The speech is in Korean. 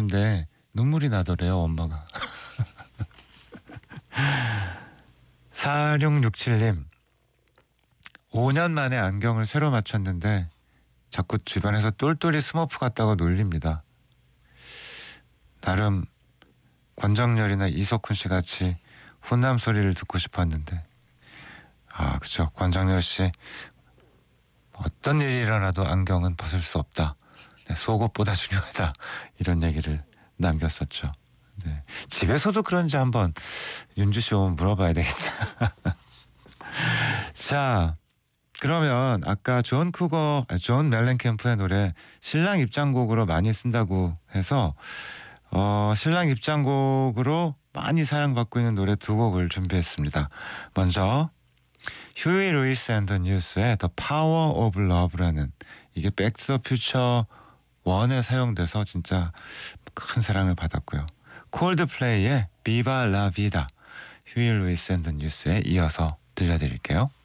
왔는데 눈물이 나더래요, 엄마가. 4667님, 5년 만에 안경을 새로 맞췄는데 자꾸 주변에서 똘똘이 스머프 같다고 놀립니다. 나름 권정열이나 이석훈 씨 같이 훈남 소리를 듣고 싶었는데, 아, 그쵸. 권정열 씨, 어떤 일이 일어나도 안경은 벗을 수 없다. 네, 속옷보다 중요하다. 이런 얘기를 남겼었죠. 네. 집에서도 그런지 한번 윤주 씨 오면 물어봐야 되겠다. 자, 그러면 아까 존 멜렌캠프의 노래 신랑 입장곡으로 많이 쓴다고 해서 신랑 입장곡으로 많이 사랑받고 있는 노래 두 곡을 준비했습니다. 먼저 휴이 루이스 앤 더 뉴스의 The Power of Love라는, 이게 백투 더 퓨처 1에 사용돼서 진짜 큰 사랑을 받았고요. 콜드플레이의 비바 라 비다, 휴이 루이스 앤 더 뉴스에 이어서 들려드릴게요.